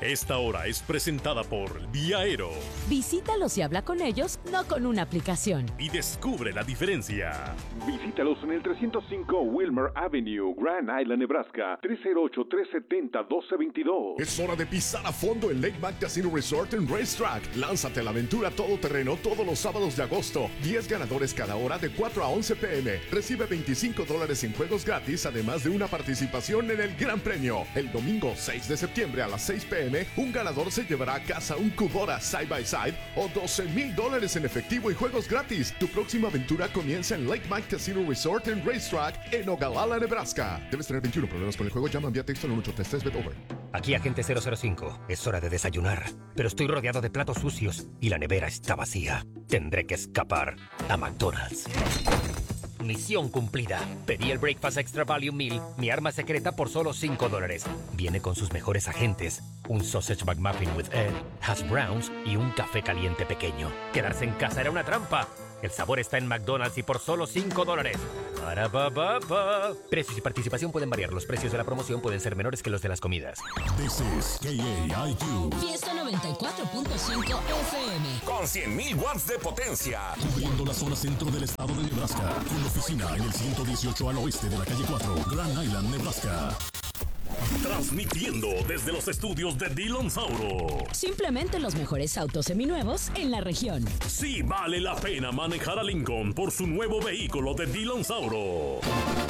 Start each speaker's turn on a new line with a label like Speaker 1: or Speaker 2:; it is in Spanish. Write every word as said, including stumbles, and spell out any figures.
Speaker 1: Esta hora es presentada por Vía Aero.
Speaker 2: Visítalos y habla con ellos, no con una aplicación.
Speaker 1: Y descubre la diferencia.
Speaker 3: Visítalos en el trescientos cinco Wilmer Avenue, Grand Island, Nebraska, tres cero ocho, tres siete cero, uno dos dos dos.
Speaker 4: Es hora de pisar a fondo en Lake Mac Casino Resort and Racetrack. Lánzate a la aventura todoterreno todos los sábados de agosto. diez ganadores cada hora de cuatro a once pe eme. Recibe veinticinco dólares en juegos gratis, además de una participación en el Gran Premio. El domingo seis de septiembre a las seis pe eme, un ganador se llevará a casa un Kubota Side by Side o doce mil dólares en efectivo y juegos gratis. Tu próxima aventura comienza en Lake Mike Casino Resort and Racetrack en Ogallala, Nebraska. Debes tener veintiuno problemas con el juego. Llama vía texto al uno ocho tres tres bet over.
Speaker 5: Aquí agente cero cero cinco. Es hora de desayunar, pero estoy rodeado de platos sucios y la nevera está vacía. Tendré que escapar a McDonald's. Misión cumplida. Pedí el Breakfast Extra Value Meal, mi arma secreta, por solo cinco dólares. Viene con sus mejores agentes, un Sausage McMuffin with Egg, hash browns y un café caliente pequeño. Quedarse en casa era una trampa. El sabor está en McDonald's y por solo cinco dólares. Para pa, pa, pa. Precios y participación pueden variar. Los precios de la promoción pueden ser menores que los de las comidas.
Speaker 6: This is K A I Q.
Speaker 7: Fiesta noventa y cuatro punto cinco F M.
Speaker 8: Con cien mil watts de potencia.
Speaker 6: Cubriendo la zona centro del estado de Nebraska. Con oficina en el ciento dieciocho al oeste de la calle cuatro. Grand Island, Nebraska.
Speaker 1: Transmitiendo desde los estudios de Dillon Sauro.
Speaker 2: Simplemente los mejores autos seminuevos en la región.
Speaker 1: Sí vale la pena manejar a Lincoln por su nuevo vehículo de Dillon Sauro.